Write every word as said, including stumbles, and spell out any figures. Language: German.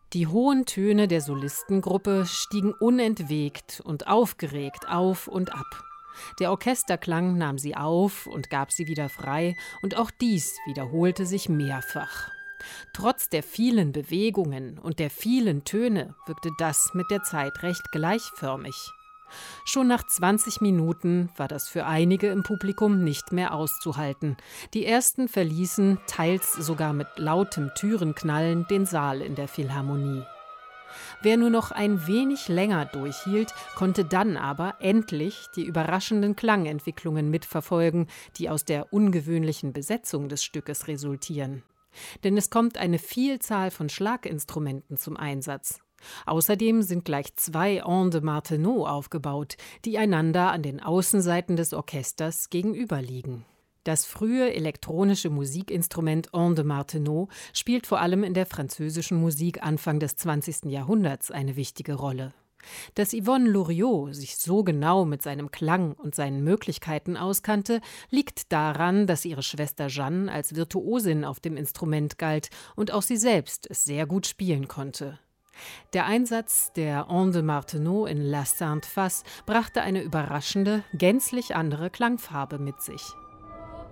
Die hohen Töne der Solistengruppe stiegen unentwegt und aufgeregt auf und ab. Der Orchesterklang nahm sie auf und gab sie wieder frei, und auch dies wiederholte sich mehrfach. Trotz der vielen Bewegungen und der vielen Töne wirkte das mit der Zeit recht gleichförmig. Schon nach zwanzig Minuten war das für einige im Publikum nicht mehr auszuhalten. Die ersten verließen, teils sogar mit lautem Türenknallen, den Saal in der Philharmonie. Wer nur noch ein wenig länger durchhielt, konnte dann aber endlich die überraschenden Klangentwicklungen mitverfolgen, die aus der ungewöhnlichen Besetzung des Stückes resultieren. Denn es kommt eine Vielzahl von Schlaginstrumenten zum Einsatz. Außerdem sind gleich zwei Ondes de Martenot aufgebaut, die einander an den Außenseiten des Orchesters gegenüberliegen. Das frühe elektronische Musikinstrument Ondes de Martenot spielt vor allem in der französischen Musik Anfang des zwanzigsten Jahrhunderts eine wichtige Rolle. Dass Yvonne Loriot sich so genau mit seinem Klang und seinen Möglichkeiten auskannte, liegt daran, dass ihre Schwester Jeanne als Virtuosin auf dem Instrument galt und auch sie selbst es sehr gut spielen konnte. Der Einsatz der Ondes de Martenot in La Sainte Face brachte eine überraschende, gänzlich andere Klangfarbe mit sich.